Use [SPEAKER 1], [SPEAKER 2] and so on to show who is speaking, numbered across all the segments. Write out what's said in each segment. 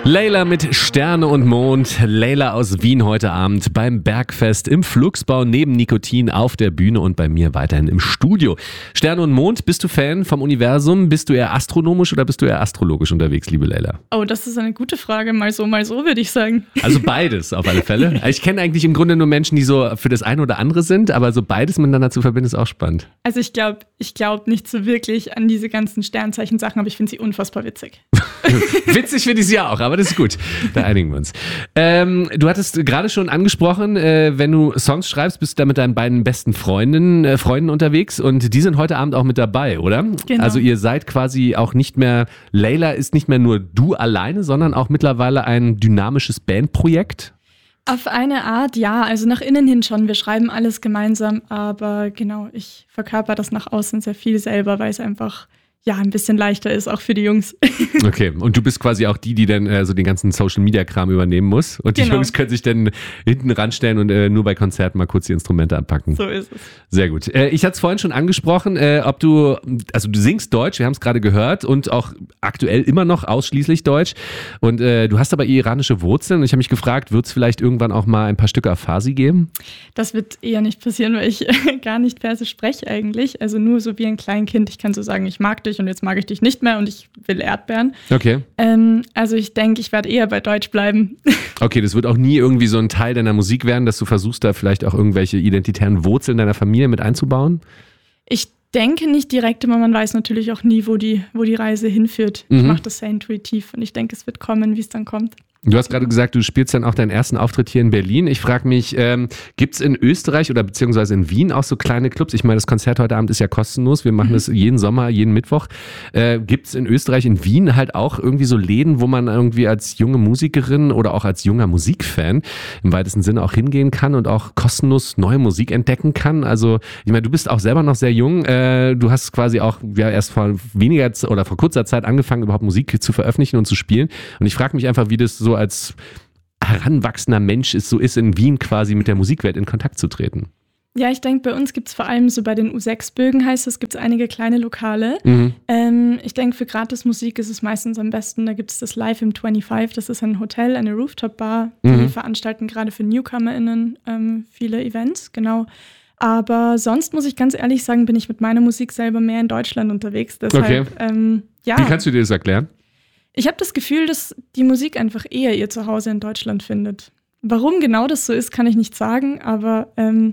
[SPEAKER 1] Layla mit Sterne und Mond. Layla aus Wien heute Abend beim Bergfest im Flugsbau neben Nikotin auf der Bühne und bei mir weiterhin im Studio. Sterne und Mond, bist du Fan vom Universum? Bist du eher astronomisch oder bist du eher astrologisch unterwegs, liebe Layla?
[SPEAKER 2] Oh, das ist eine gute Frage. Mal so, würde ich sagen.
[SPEAKER 1] Also beides auf alle Fälle. Ich kenne eigentlich im Grunde nur Menschen, die so für das eine oder andere sind, aber so beides miteinander zu verbinden ist auch spannend.
[SPEAKER 2] Also ich glaube nicht so wirklich an diese ganzen Sternzeichen-Sachen, aber ich finde sie unfassbar witzig.
[SPEAKER 1] Witzig finde ich sie auch, aber das ist gut. Da einigen wir uns. Du hattest gerade schon angesprochen, wenn du Songs schreibst, bist du da mit deinen beiden besten Freunden unterwegs und die sind heute Abend auch mit dabei, oder?
[SPEAKER 2] Genau.
[SPEAKER 1] Also ihr seid quasi auch nicht mehr, Layla ist nicht mehr nur du alleine, sondern auch mittlerweile ein dynamisches Bandprojekt?
[SPEAKER 2] Auf eine Art, ja. Also nach innen hin schon. Wir schreiben alles gemeinsam, aber genau, ich verkörper das nach außen sehr viel selber, weil es einfach ein bisschen leichter ist, auch für die Jungs.
[SPEAKER 1] Okay, und du bist quasi auch die dann so den ganzen Social-Media-Kram übernehmen muss. Und die Jungs können sich dann hinten ranstellen und nur bei Konzerten mal kurz die Instrumente anpacken.
[SPEAKER 2] So ist es.
[SPEAKER 1] Sehr gut. Ich hatte es vorhin schon angesprochen, du singst Deutsch, wir haben es gerade gehört und auch aktuell immer noch ausschließlich Deutsch. Und du hast aber iranische Wurzeln und ich habe mich gefragt, wird es vielleicht irgendwann auch mal ein paar Stücke auf Farsi geben? Das
[SPEAKER 2] wird eher nicht passieren, weil ich gar nicht Persisch spreche eigentlich. Also nur so wie ein Kleinkind. Ich kann so sagen, ich mag dich und jetzt mag ich dich nicht mehr und ich will Erdbeeren.
[SPEAKER 1] Okay.
[SPEAKER 2] Also ich denke, ich werde eher bei Deutsch bleiben.
[SPEAKER 1] Okay, das wird auch nie irgendwie so ein Teil deiner Musik werden, dass du versuchst, da vielleicht auch irgendwelche identitären Wurzeln deiner Familie mit einzubauen?
[SPEAKER 2] Ich denke nicht direkt, aber man weiß natürlich auch nie, wo die Reise hinführt. Ich mache das sehr intuitiv und ich denke, es wird kommen, wie es dann kommt.
[SPEAKER 1] Du hast gerade gesagt, du spielst dann auch deinen ersten Auftritt hier in Berlin. Ich frage mich, gibt es in Österreich oder beziehungsweise in Wien auch so kleine Clubs? Ich meine, das Konzert heute Abend ist ja kostenlos. Wir machen das jeden Sommer, jeden Mittwoch. Gibt es in Österreich, in Wien halt auch irgendwie so Läden, wo man irgendwie als junge Musikerin oder auch als junger Musikfan im weitesten Sinne auch hingehen kann und auch kostenlos neue Musik entdecken kann? Also, ich meine, du bist auch selber noch sehr jung. Du hast quasi auch erst vor kurzer Zeit angefangen, überhaupt Musik zu veröffentlichen und zu spielen. Und ich frage mich einfach, wie das so als heranwachsender Mensch ist in Wien quasi mit der Musikwelt in Kontakt zu treten.
[SPEAKER 2] Ja, ich denke, bei uns gibt es vor allem so bei den U6-Bögen heißt es, gibt es einige kleine Lokale. Ich denke, für Gratismusik ist es meistens am besten, da gibt es das Live im 25, das ist ein Hotel, eine Rooftop-Bar, die veranstalten gerade für NewcomerInnen viele Events, genau. Aber sonst muss ich ganz ehrlich sagen, bin ich mit meiner Musik selber mehr in Deutschland unterwegs. Deshalb,
[SPEAKER 1] Wie kannst du dir das erklären?
[SPEAKER 2] Ich habe das Gefühl, dass die Musik einfach eher ihr Zuhause in Deutschland findet. Warum genau das so ist, kann ich nicht sagen, aber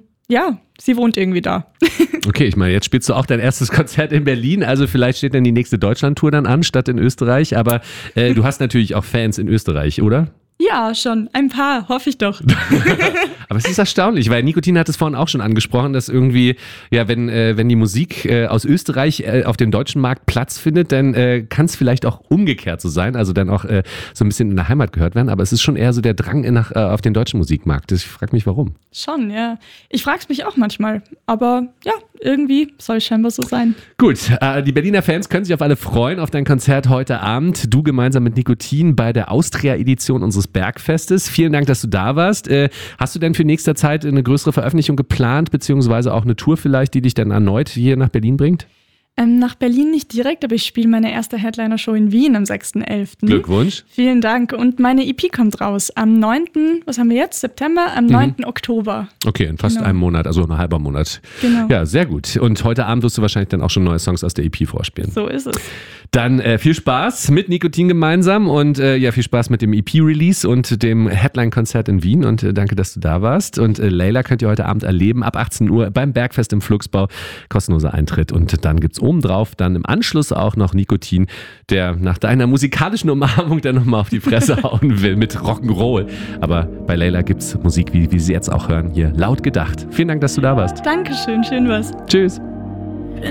[SPEAKER 2] sie wohnt irgendwie da.
[SPEAKER 1] Okay, ich meine, jetzt spielst du auch dein erstes Konzert in Berlin, also vielleicht steht dann die nächste Deutschland-Tour dann an, statt in Österreich, aber du hast natürlich auch Fans in Österreich, oder?
[SPEAKER 2] Ja, schon. Ein paar, hoffe ich doch.
[SPEAKER 1] Aber es ist erstaunlich, weil Nikotin hat es vorhin auch schon angesprochen, dass irgendwie, wenn die Musik aus Österreich auf dem deutschen Markt Platz findet, dann kann es vielleicht auch umgekehrt so sein, also dann auch so ein bisschen in der Heimat gehört werden, aber es ist schon eher so der Drang auf den deutschen Musikmarkt. Ich frage mich, warum.
[SPEAKER 2] Schon, ja. Ich frage es mich auch manchmal, aber ja, irgendwie soll es scheinbar so sein.
[SPEAKER 1] Gut, die Berliner Fans können sich auf alle freuen auf dein Konzert heute Abend. Du gemeinsam mit Nikotin bei der Austria-Edition unseres Bergfestes. Vielen Dank, dass du da warst. Hast du denn für nächste Zeit eine größere Veröffentlichung geplant, beziehungsweise auch eine Tour vielleicht, die dich dann erneut hier nach Berlin bringt?
[SPEAKER 2] Nach Berlin nicht direkt, aber ich spiele meine erste Headliner-Show in Wien am 6.11.
[SPEAKER 1] Glückwunsch.
[SPEAKER 2] Vielen Dank. Und meine EP kommt raus am 9., was haben wir jetzt? September? Am 9. Oktober.
[SPEAKER 1] Okay, in fast einem Monat, also ein halber Monat.
[SPEAKER 2] Genau.
[SPEAKER 1] Ja, sehr gut. Und heute Abend wirst du wahrscheinlich dann auch schon neue Songs aus der EP vorspielen.
[SPEAKER 2] So ist es.
[SPEAKER 1] Dann viel Spaß mit Nikotin gemeinsam und viel Spaß mit dem EP-Release und dem Headline-Konzert in Wien und danke, dass du da warst. Und Layla könnt ihr heute Abend erleben, ab 18 Uhr beim Bergfest im Flugsbau, kostenloser Eintritt und dann gibt's obendrauf dann im Anschluss auch noch Nikotin, der nach deiner musikalischen Umarmung dann nochmal auf die Fresse hauen will mit Rock'n'Roll. Aber bei Layla gibt's Musik, wie Sie jetzt auch hören, hier laut gedacht. Vielen Dank, dass du da warst.
[SPEAKER 2] Dankeschön, schön was.
[SPEAKER 1] Tschüss.